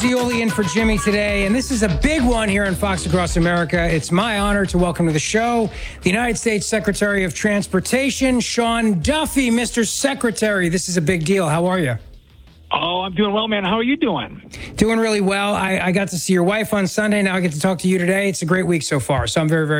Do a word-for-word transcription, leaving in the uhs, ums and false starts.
Ravioli in for Jimmy today, and this is a big one here on Fox Across America. It's my honor to welcome to the show the United States Secretary of Transportation, Sean Duffy. Mister Secretary, this is a big deal. How are you? Oh, I'm doing well, man. How are you doing? Doing really well. I, I got to see your wife on Sunday. Now I get to talk to you today. It's a great week so far, so I'm very, very